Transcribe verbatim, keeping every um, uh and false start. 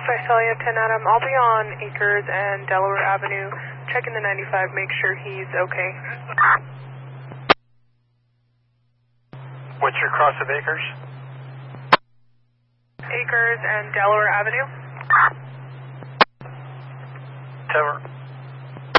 Visalia ten Adam. I'll be on Acres and Delaware Avenue, checking the ninety-five, make sure he's okay. What's your cross of Acres? Acres and Delaware Avenue. Tower.